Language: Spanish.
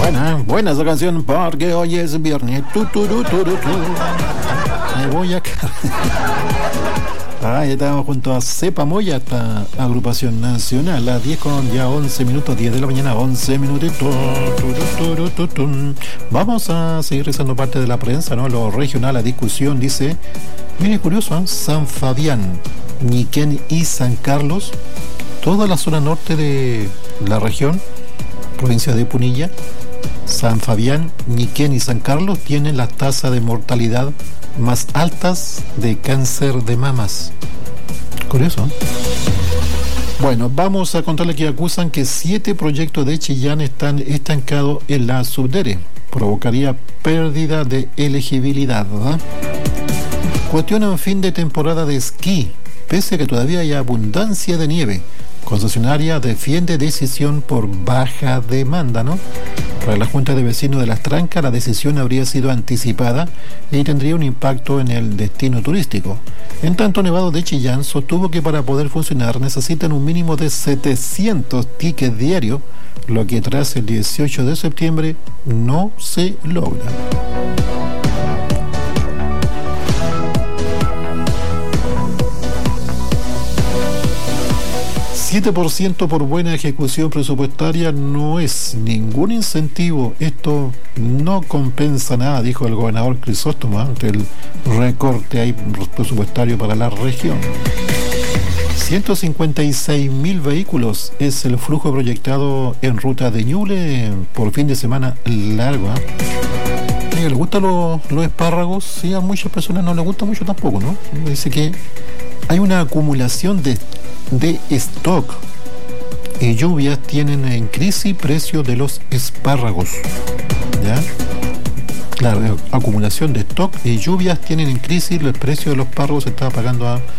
Buena esa canción porque hoy es viernes. Me voy a... estamos junto a Cepa Moya, esta agrupación nacional, a 10 con ya 11 minutos, 10 de la mañana, 11 minutitos. Vamos a seguir revisando parte de la prensa, ¿no? Lo regional, la discusión, dice, mire curioso, ¿eh? San Fabián, Ñiquén y San Carlos, toda la zona norte de la región, provincia de Punilla, San Fabián, Ñiquén y San Carlos tienen las tasas de mortalidad más altas de cáncer de mamas. Curioso, ¿eh? Bueno, vamos a contarle que acusan que 7 proyectos de Chillán están estancados en la Subdere. Provocaría pérdida de elegibilidad, ¿verdad? Cuestionan fin de temporada de esquí, pese a que todavía hay abundancia de nieve. Concesionaria defiende decisión por baja demanda, ¿no? Para la Junta de Vecinos de Las Trancas, la decisión habría sido anticipada y tendría un impacto en el destino turístico. En tanto, Nevado de Chillán sostuvo que para poder funcionar necesitan un mínimo de 700 tickets diarios, lo que tras el 18 de septiembre no se logra. 7% por buena ejecución presupuestaria no es ningún incentivo. Esto no compensa nada, dijo el gobernador Crisóstomo, ante el recorte ahí presupuestario para la región. 156.000 vehículos es el flujo proyectado en ruta de Ñuble por fin de semana largo, ¿eh? ¿Les gustan los espárragos? Sí, a muchas personas no les gusta mucho tampoco, ¿no? Dice que hay una acumulación de stock y lluvias tienen en crisis precios de los espárragos, ¿ya? Claro, acumulación de stock y lluvias tienen en crisis el precio de los espárragos, se está pagando a